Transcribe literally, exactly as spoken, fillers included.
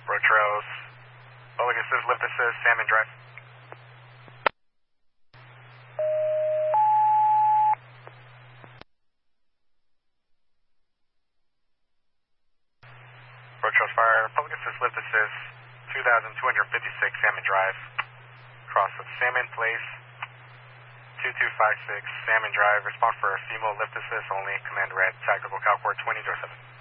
Road Public Assist, Lift Assist, Salmon Drive. Road Fire, Public Assist, Lift Assist, two thousand two hundred fifty-six Salmon Drive. Cross of Salmon Place, two two five six Salmon Drive. Respond for female lift assist only. Command red, tactical Calcord twenty oh seven.